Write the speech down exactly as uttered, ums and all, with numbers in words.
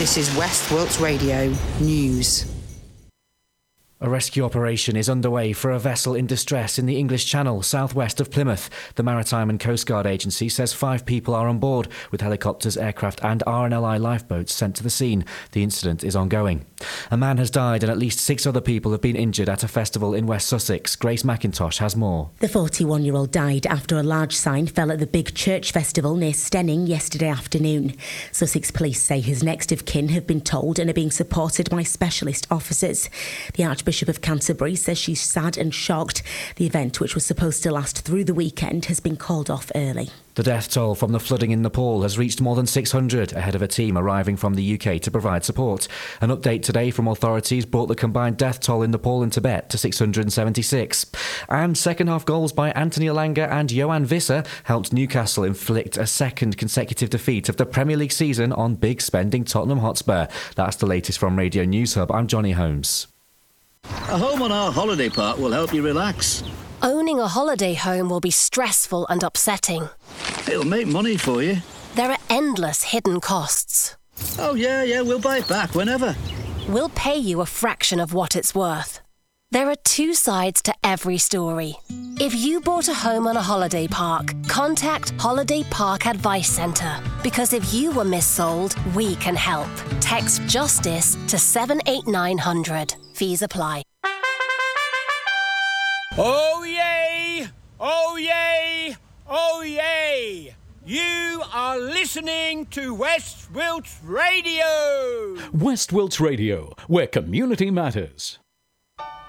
This is West Wilts Radio News. A rescue operation is underway for a vessel in distress in the English Channel, southwest of Plymouth. The Maritime and Coast Guard Agency says five people are on board, with helicopters, aircraft and R N L I lifeboats sent to the scene. The incident is ongoing. A man has died and at least six other people have been injured at a festival in West Sussex. Grace McIntosh has more. The forty-one-year-old died after a large sign fell at the Big Church Festival near Stenning yesterday afternoon. Sussex police say his next of kin have been told and are being supported by specialist officers. The Archbishop Bishop of Canterbury says she's sad and shocked. The event, which was supposed to last through the weekend, has been called off early. The death toll from the flooding in Nepal has reached more than six hundred, ahead of a team arriving from the U K to provide support. An update today from authorities brought the combined death toll in Nepal and Tibet to six hundred seventy-six. And second-half goals by Anthony Elanga and Johan Visser helped Newcastle inflict a second consecutive defeat of the Premier League season on big-spending Tottenham Hotspur. That's the latest from Radio News Hub. I'm Johnny Holmes. A home on our holiday park will help you relax. Owning a holiday home will be stressful and upsetting. It'll make money for you. There are endless hidden costs. Oh, yeah, yeah, we'll buy it back whenever. We'll pay you a fraction of what it's worth. There are two sides to every story. If you bought a home on a holiday park, contact Holiday Park Advice Centre. Because if you were missold, we can help. Text JUSTICE to seven eight nine hundred. Fees apply. Oh yay! Oh yay! Oh yay! You are listening to West Wilts Radio! West Wilts Radio, where community matters.